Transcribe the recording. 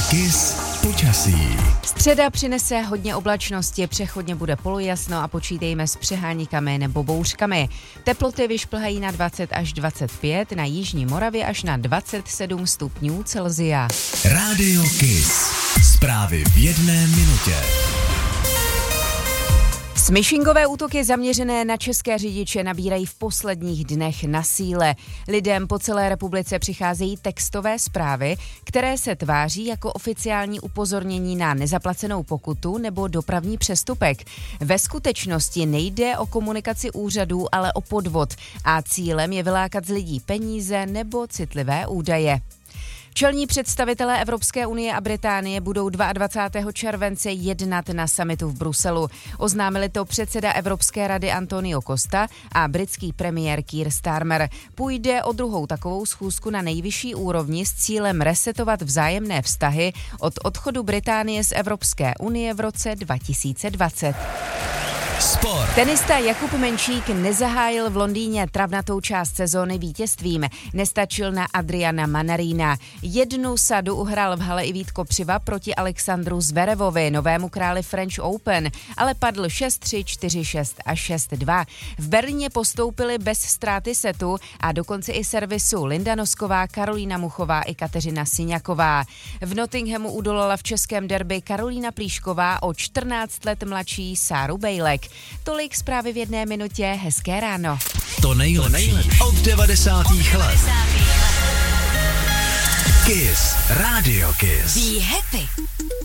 Kiss počasí. Středa přinese hodně oblačnosti, přechodně bude polojasno a počítejme s přeháníkami nebo bouřkami. Teploty vyšplhají na 20 až 25, na jižní Moravě až na 27 stupňů Celsia. Rádio Kiss. Zprávy v jedné minutě. Smishingové útoky zaměřené na české řidiče nabírají v posledních dnech na síle. Lidem po celé republice přicházejí textové zprávy, které se tváří jako oficiální upozornění na nezaplacenou pokutu nebo dopravní přestupek. Ve skutečnosti nejde o komunikaci úřadů, ale o podvod a cílem je vylákat z lidí peníze nebo citlivé údaje. Čelní představitelé Evropské unie a Británie budou 22. července jednat na summitu v Bruselu. Oznámili to předseda Evropské rady Antonio Costa a britský premiér Keir Starmer. Půjde o druhou takovou schůzku na nejvyšší úrovni s cílem resetovat vzájemné vztahy od odchodu Británie z Evropské unie v roce 2020. Sport. Tenista Jakub Menšík nezahájil v Londýně travnatou část sezóny vítězstvím. Nestačil na Adriana Mannarina. Jednu sadu uhrál v hale i Vít Kopřiva proti Alexandru Zverevovi, novému králi French Open, ale padl 6-3, 4-6 a 6-2. V Berlíně postoupili bez ztráty setu a dokonce i servisu Linda Nosková, Karolína Muchová i Kateřina Syňaková. V Nottinghamu udolala v českém derby Karolína Plíšková o 14 let mladší Sáru Bejlek. Tolik zprávy v jedné minutě, hezké ráno. To nejlepší od 90. let. Kiss, Radio Kiss. Be happy.